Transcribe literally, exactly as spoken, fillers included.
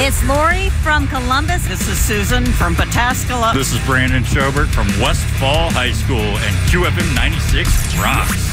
It's Lori from Columbus. This is Susan from Pataskala. This is Brandon Schobert from West Fall High School, and Q F M ninety-six rocks.